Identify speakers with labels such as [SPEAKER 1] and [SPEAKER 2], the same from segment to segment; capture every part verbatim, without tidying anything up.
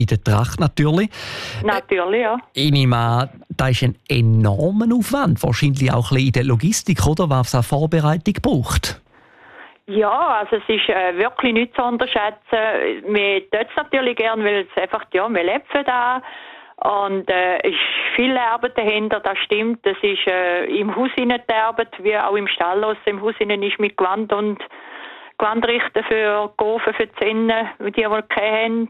[SPEAKER 1] in der Tracht natürlich.
[SPEAKER 2] Natürlich, ja.
[SPEAKER 1] Ich nehme an, das ist ein enormer Aufwand, wahrscheinlich auch ein bisschen in der Logistik, oder, was es an Vorbereitung braucht.
[SPEAKER 2] Ja, also es ist äh, wirklich nicht zu unterschätzen. Wir tun es natürlich gern, weil es einfach, ja, wir leben da. Und es äh, ist viel Arbeit dahinter, das stimmt. Das ist äh, im Haus hinein die Arbeit, wie auch im Stall aus. Im Haus hinein ist mit Gewand und Gewandrichten für Gofen, für die Zinnen, die die wohl kennen.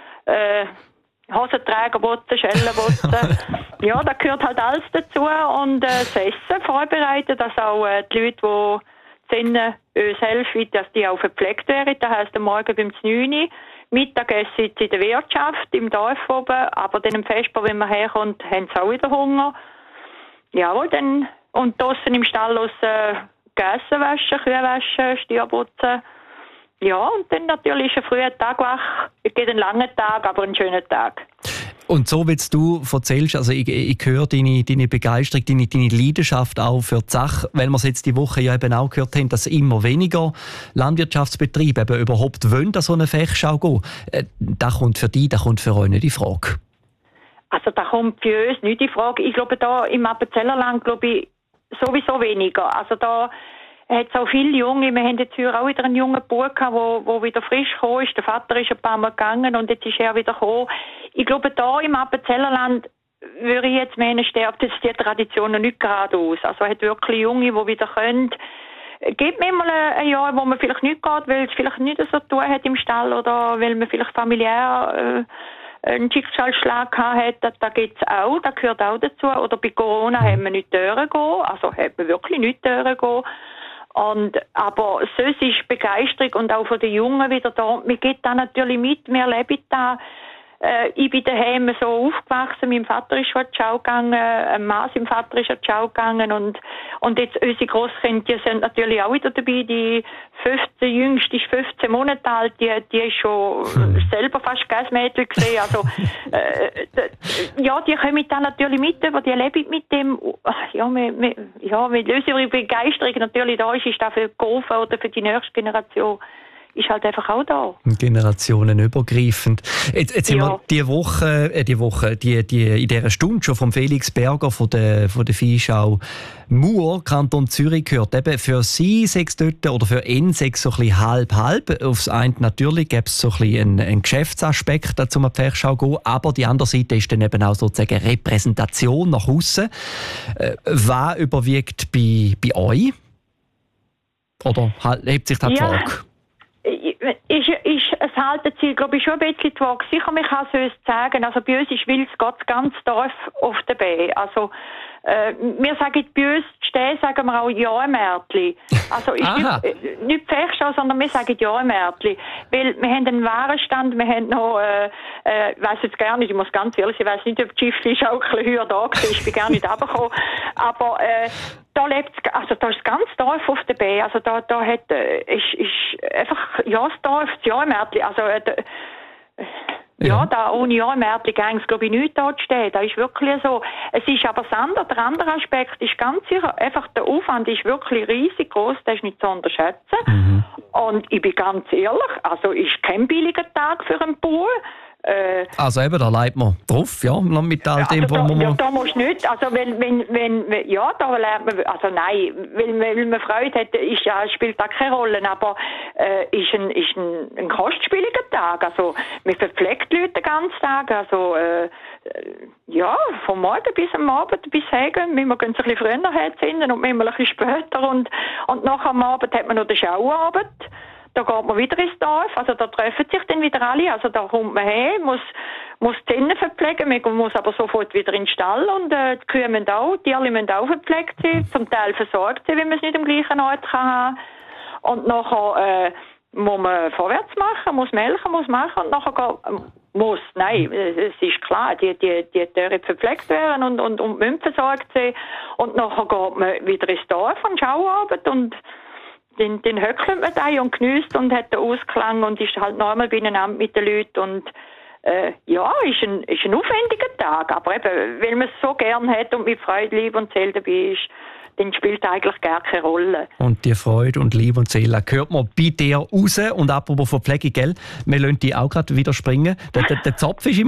[SPEAKER 2] Äh, Hosenträger, Botzen, Schellenbotzen. Ja, da gehört halt alles dazu. Und äh, das Essen vorbereiten, dass auch äh, die Leute, die Zinnen uns helfen, dass die auch verpflegt werden. Das heisst, am Morgen beim neun Uhr, Mittagessen in der Wirtschaft, im Dorf oben, aber dann im Vesper, wenn man herkommt, haben sie auch wieder Hunger. Jawohl, dann, und draussen im Stall aus äh, Gässe waschen, Kühe waschen, Stier putzen. Ja, und dann natürlich ein früher Tag wach. Es geht einen langen Tag, aber einen schönen Tag.
[SPEAKER 1] Und so, wie du erzählst, also ich, ich höre deine, deine Begeisterung, deine, deine Leidenschaft auch für die Sache, weil wir es jetzt die Woche ja eben auch gehört haben, dass immer weniger Landwirtschaftsbetriebe eben überhaupt wollen, an so eine Fechschau gehen. Äh, das kommt für dich, das kommt für euch nicht in Frage.
[SPEAKER 2] Also da kommt für uns nicht in Frage. Ich glaube, da im Appenzellerland glaube ich sowieso weniger. Also da hat es auch viele Junge. Wir haben jetzt hier auch wieder einen jungen Bub gehabt, der, der wieder frisch gekommen ist. Der Vater ist ein paar Mal gegangen und jetzt ist er wieder gekommen. Ich glaube, da im Appenzellerland würde ich jetzt meinen, stirbt jetzt die Tradition noch nicht gerade aus. Also hat wirklich Junge, die wieder können. Gibt mir mal ein Jahr, wo man vielleicht nicht geht, weil es vielleicht nicht so zu tun hat im Stall oder weil man vielleicht familiär äh, einen Schicksalsschlag hat. Da, da gibt es auch, das gehört auch dazu. Oder bei Corona haben wir nicht dürfen gehen, also haben wir wirklich nicht dürfen gehen. Und, aber sonst ist Begeisterung und auch von den Jungen wieder da. Mir geht da natürlich mit, wir leben da. Äh, ich bin daheim so aufgewachsen, mein Vater ist schon zur Schau gegangen, ein Mann, sein Vater ist zur Schau gegangen und, und jetzt unsere Grosskinder, die sind natürlich auch wieder dabei, die fünfzehn, jüngste ist fünfzehn Monate alt, die, die ist schon hm. selber fast Gasmädel gesehen, also äh, d- ja, die kommen dann natürlich mit, aber die leben mit dem, ja, wir, wir, ja, wir lösen ihre Begeisterung natürlich da ist, ist das für die Gofen oder für die nächste Generation ist halt einfach auch da.
[SPEAKER 1] Generationenübergreifend. Jetzt, jetzt
[SPEAKER 2] ja.
[SPEAKER 1] haben wir die Woche, äh, die Woche, die, die, in dieser Stunde schon vom Felix Berger von der, von der Viehschau Mur, Kanton Zürich gehört. Eben für Sie sechs dort oder für ihn sechs so ein bisschen halb-halb. Aufs eine natürlich gäbe es so ein bisschen einen, einen Geschäftsaspekt, um an die Viehschau zu gehen, aber die andere Seite ist dann eben auch sozusagen Repräsentation nach außen. Äh, was überwiegt bei, bei euch? Oder hebt sich das die
[SPEAKER 2] ja.
[SPEAKER 1] Frage?
[SPEAKER 2] Ist, ist, es halten sie, glaube ich, schon ein bisschen die Waage. Sicher, man kann es uns sagen. Also bei uns ist Wils Gott das ganze Dorf auf der Beine. Also, äh, wir sagen bei uns, stehen, sagen wir auch Ja-Märtli. Also, ist nicht, nicht Pfechschau, sondern wir sagen Ja-Märtli. Weil wir haben einen Warenstand, wir haben noch, äh, äh, ich weiss jetzt gar nicht, ich muss ganz ehrlich sein, ich weiss nicht, ob die Schiffli-Schaukel höher da war, ich bin gar nicht runtergekommen. Aber, äh, da lebt, also da ist das ganze Dorf auf der Beine. Also da, da hat, äh, ist, ist einfach, ja, das Dorf, das Ja-Märtli. Also, äh, ja, ja, da ohne Ja-Märtli ging es, glaube ich, nicht da zu stehen. Das ist wirklich so. Es ist aber das andere, der andere Aspekt ist ganz sicher, einfach der Aufwand ist wirklich riesig groß, das ist nicht zu unterschätzen. Mhm. Und ich bin ganz ehrlich, also ist kein billiger Tag für einen Bauern. Äh,
[SPEAKER 1] also eben, da leidet man drauf, ja, mit all dem,
[SPEAKER 2] also
[SPEAKER 1] wo
[SPEAKER 2] da,
[SPEAKER 1] man...
[SPEAKER 2] Ja, da musst du nicht, also wenn, wenn, wenn, ja, da lernt man, also nein, weil, weil man Freude hat, ist ja, spielt da keine Rolle, aber äh, ist ein, ist ein, ein kostspieliger Tag, also man verpflegt die Leute den ganzen Tag, also äh, ja, vom Morgen bis am Abend bis heim, wir gehen so ein bisschen früher herziehen und manchmal ein bisschen später und, und nachher am Abend hat man noch den Schauabend. Da geht man wieder ins Dorf, also da treffen sich dann wieder alle, also da kommt man her, muss, muss die Zinnen verpflegen, man muss aber sofort wieder in den Stall und äh, die Kühe müssen auch, die Tiere müssen auch verpflegt sein, zum Teil versorgt sein, wenn man es nicht am gleichen Ort kann haben. Und nachher äh, muss man vorwärts machen, muss melken, muss machen und nachher geht, muss, nein, es ist klar, die, die, die Tiere verpflegt werden und, und, und müssen versorgt sein und nachher geht man wieder ins Dorf und Schauabend und Den, den höckelt man da und geniesst und hat den Ausklang und ist halt normal beieinander mit den Leuten und äh, ja, ist ein, ist ein aufwendiger Tag, aber eben, weil man es so gern hat und mit Freude, Liebe und Seele dabei ist, dann spielt es eigentlich gar keine Rolle.
[SPEAKER 1] Und die Freude und Liebe und Seele hört man bei dir raus. Und apropos Verpflegung, gell? Wir lassen dich auch gerade wieder springen. Der, der, der Zopf ist im